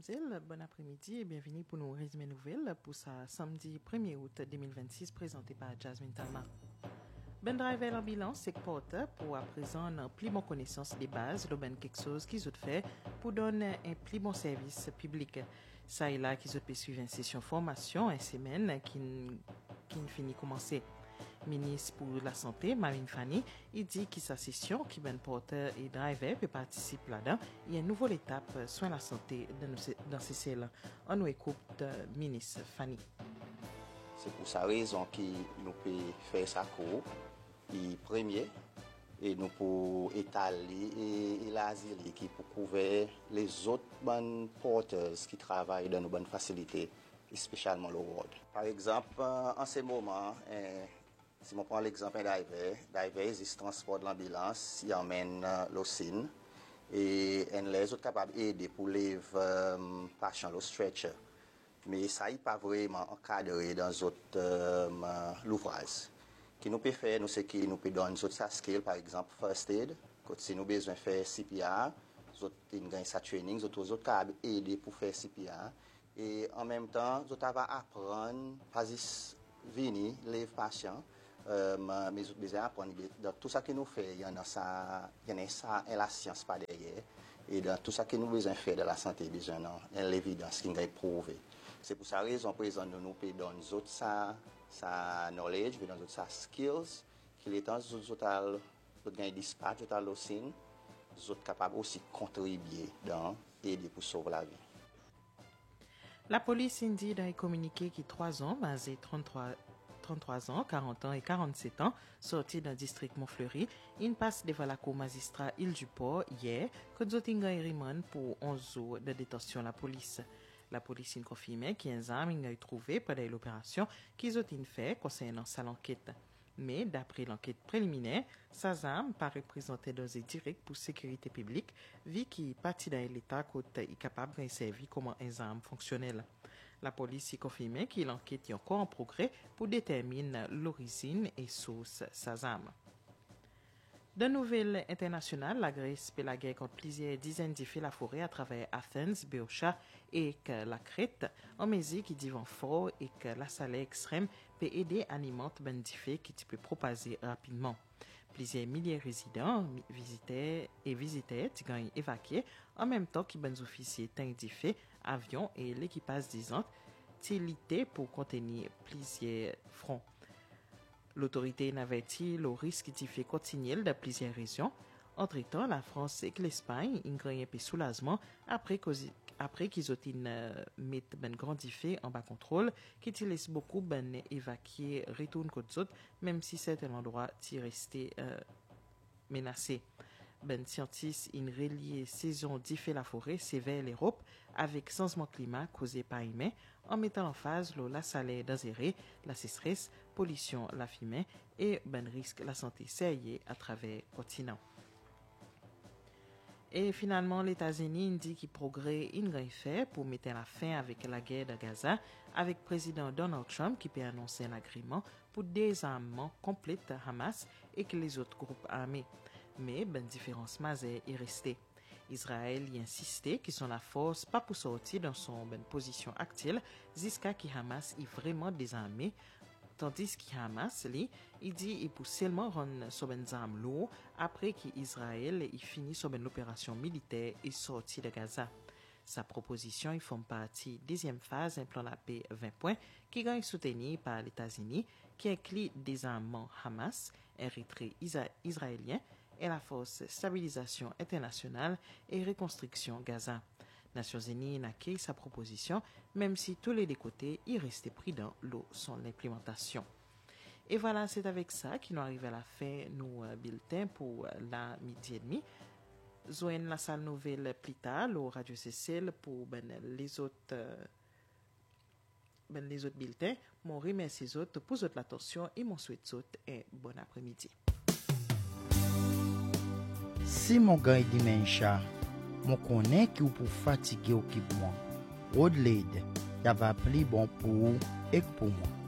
Ramsel, bon après-midi et bienvenue pour nos résumés nouvelles pour ce samedi 1er août 2026 présenté par Jasmine Talma. Ben driver l'ambulance, c'est porte pour à présent un plus bon connaissance des bases, le ben quelque chose qu'ils ont fait pour donner un plus bon service public. Ça et là qu'ils ont suivre une session formation, une semaine qui finit commencer. Ministre pour la Santé, Marine Fanny, il dit que sa session, qui ben porteur et driver peut participer là-dedans, il y a une nouvelle étape soin la santé dans ces cellules. On nous écoute ministre Fanny. C'est pour sa raison que nous pouvons faire ça court. Et premier, et nous pouvons étaler et l'asile qui pour couvrir les autres bonnes porteurs qui travaillent dans nos bonnes facilités, spécialement le ward. Par exemple, en ce moment, si on prend l'exemple d'un diver, il transporte l'ambulance, il emmène l'ocine et les autres capables d'aider pour les patients, le stretcher. Mais ça n'est pas vraiment encadré dans l'ouvrage. Ce que nous pouvons faire, c'est que nous pouvons donner d'autres skills, par exemple, first aid. Si nous avons besoin de faire CPR, nous avons sa training, nous avons capables d'aider pour faire CPR. Et en même temps, nous avons apprendre, pas venir, les patients, mais nous avons besoin d'apprendre. Dans tout ce que nous faisons, il y en a ça et la science pas derrière. Et dans tout ce que nous avons besoin de faire de la santé, il y a l'évidence qui est prouvée. C'est pour cette raison que nous pouvons donner sa knowledge, nous donner sa skills, qu'il est temps de gagner dispatch, de l'ocine, nous sommes capables aussi de contribuer dans aider pour sauver la vie. La police dit dans un communiqué qui 3 ans, basé 33 ans, 40 ans et 47 ans, sortis d'un district Montfleury, il passe devant la cour magistrat Île du Port hier, que Zotinga et Rimon pour 11 jours de détention la police. La police confirmait qu'un arme a été trouvé pendant l'opération qu'ils ont fait concernant sa enquête. Mais d'après l'enquête préliminaire, sa arme paraît présenter dans un direct pour sécurité publique, vu qu'il partit dans l'état côté est capable de servir comme un arme fonctionnelle. La police y confirmait que l'enquête est encore en progrès pour déterminer l'origine et source de sa arme. Dans nouvelles internationales, la Grèce fait la guerre contre plusieurs dizaines de feux la forêt à travers Athènes, Béotia et la Crète, en mesure qui dit vent fort et que la chaleur extrême peut aider à alimenter ben feux qui peut propager rapidement. Plusieurs milliers de résidents, visiteurs ont évacués en même temps que les officiers feux, avions et l'équipage disant tilité pour contenir plusieurs fronts. L'autorité n'avait-il le risque de faire continuer dans plusieurs régions. Entre-temps, la France et l'Espagne ont gagné un peu de soulagement après qu'ils ont mis un grand effet en bas contrôle, qui laisse beaucoup d'évacuer retourner contre eux, même si certains endroits sont restés menacés. Scientifiques ont relié saison d'effet la forêt sévère l'Europe avec changement climat causé par humain en mettant en phase la chaleur dangereuse, la sécheresse, pollution, la fumée et risque la santé sérieuse à travers le continent. Et finalement, les États-Unis dit qu'ils progrès in fait pour mettre la fin avec la guerre de Gaza, avec le président Donald Trump qui peut annoncer un agrément pour désarmement complet de Hamas et que les autres groupes armés. Mais différence majeure est restée. Israël y insistait que son la force pas pour sortir dans son position actuelle jusqu'à que Hamas est vraiment désarmé, tandis que Hamas il dit il peut seulement rendre son arme lourd après qu'Israël il finit son opération militaire et sorti de Gaza. Sa proposition il forme partie deuxième phase d'un plan de la paix 20 points qui est soutenu par les États-Unis qui inclut désarmement Hamas, un retrait israélien et la force stabilisation internationale et reconstruction Gaza. Nations Unies n'accueille sa proposition, même si tous les deux côtés y restaient prudents dans son implémentation. Et voilà, c'est avec ça qu'il nous arrive à la fin nos bulletins pour la midi et demi. Joignez la salle nouvelle plus tard au Radio Cécile pour les autres bulletins. Mon remercie les autres pour votre attention et mon souhaite un bon après-midi. Si mon gars est dimanche, mon connaît qui ou pour fatiguer au qui moi. Rodelaide, y a va plus bon pour vous et pour moi.